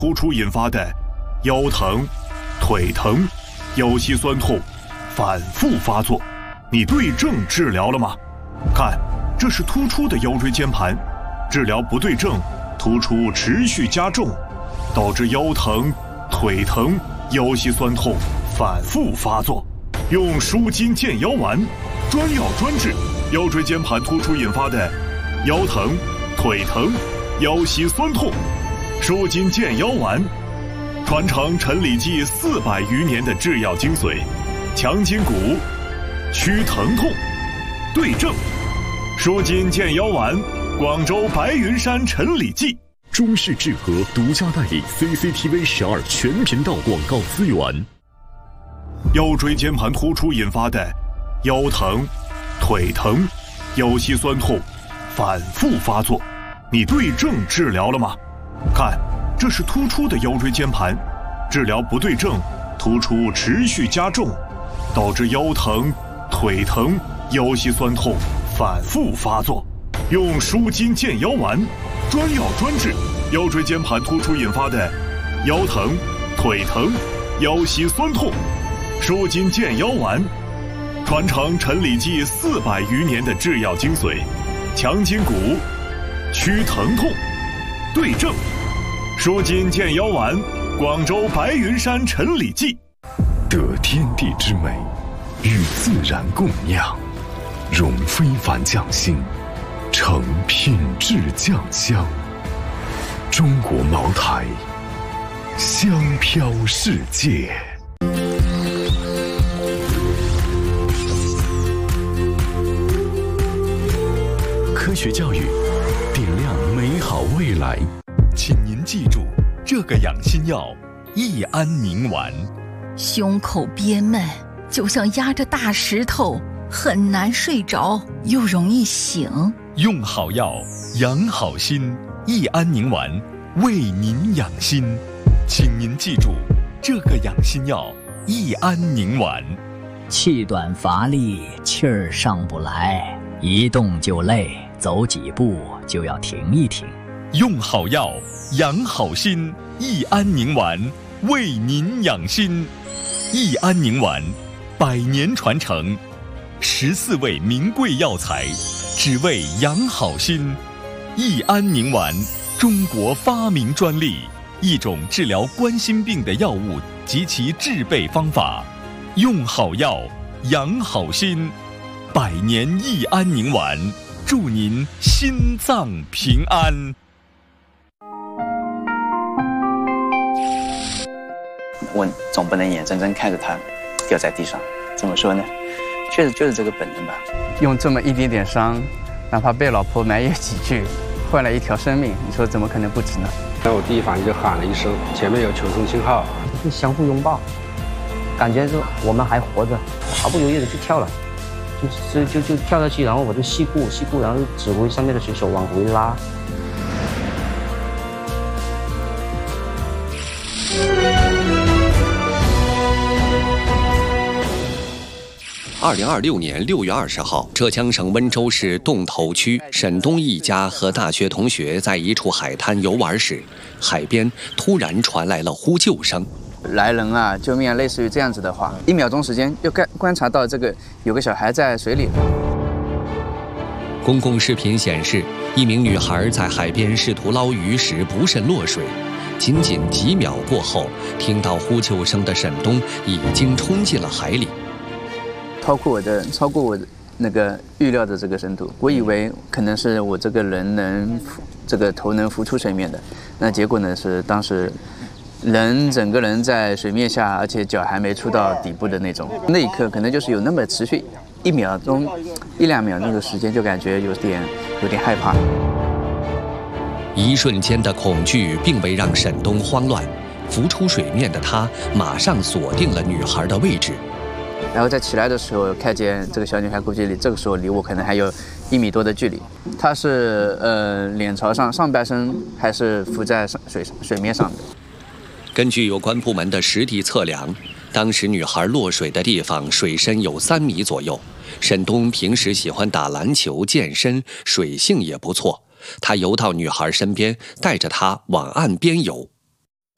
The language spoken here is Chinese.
突出引发的腰疼、腿疼、腰膝酸痛反复发作，你对症治疗了吗？看，这是突出的腰椎间盘，治疗不对症，突出持续加重，导致腰疼、腿疼、腰膝酸痛反复发作。用舒筋健腰丸，专药专治腰椎间盘突出引发的腰疼、腿疼、腰膝酸痛。舒筋健腰丸，传承陈李济400余年的制药精髓，强筋骨，祛疼痛，对症。舒筋健腰丸，广州白云山陈李济。 中式制和独家代理 CCTV 12全频道广告资源。 腰椎间盘突出引发的腰疼、腿疼、腰膝酸痛反复发作，你对症治疗了吗？看，这是突出的腰椎间盘，治疗不对症，突出持续加重，导致腰疼、腿疼、腰膝酸痛反复发作。用舒筋健腰丸，专药专治腰椎间盘突出引发的腰疼、腿疼、腰膝酸痛。舒筋健腰丸，传承陈李济400余年的制药精髓，强筋骨，祛疼痛，对症。舒筋健腰丸，广州白云山陈李济。 得天地之美，与自然共酿，融非凡匠心，成品质酱香。中国茅台，香飘世界。科学教育，点亮美好未来。请您记住，这个养心药益安宁丸。 胸口憋闷，就像压着大石头，很难睡着，又容易醒。 用好药，养好心。益安宁丸，为您养心。请您记住，这个养心药益安宁丸。 气短乏力，气儿上不来，一动就累，走几步就要停一停。 用好药，养好心。益安宁丸，为您养心。益安宁丸，100年传承，14味名贵药材，只为养好心。益安宁丸，中国发明专利，一种治疗冠心病的药物及其制备方法。用好药，养好心。100年益安宁丸，祝您心脏平安。 我总不能眼睁睁看着他掉在地上，怎么说呢？确实就是这个本能吧。用这么一点点伤，哪怕被老婆埋怨几句，换来一条生命，你说怎么可能不值呢？ 在我第一反应就喊了一声，前面有求生信号， 就相互拥抱，感觉说我们还活着，毫不犹豫的就跳了，就跳下去，然后我就细顾，然后指挥上面的水手往回拉。 2026年6月20号，浙江省温州市洞头区沈东一家和大学同学在一处海滩游玩时，海边突然传来了呼救声。 来人啊，救命啊！类似于这样子的话，1秒钟时间就观察到这个有个小孩在水里。 公共视频显示，一名女孩在海边试图捞鱼时不慎落水，仅几秒过后，听到呼救声的沈东已经冲进了海里。 超过我的那个预料的这个深度，我以为可能是我这个人这个头能浮出水面的，那结果呢是当时整个人在水面下，而且脚还没触到底部的那种。那一刻可能就是有那么持续1秒钟、1、2秒那个时间，就感觉有点害怕。 一瞬间的恐惧并未让沈东慌乱，浮出水面的他马上锁定了女孩的位置。 然后在起来的时候，看见这个小女孩估计这个时候离我可能还有1米多的距离。她是脸朝上，上半身还是浮在水面上的。 根据有关部门的实地测量，当时女孩落水的地方水深有3米左右。沈东平时喜欢打篮球、健身，水性也不错。他游到女孩身边，带着她往岸边游。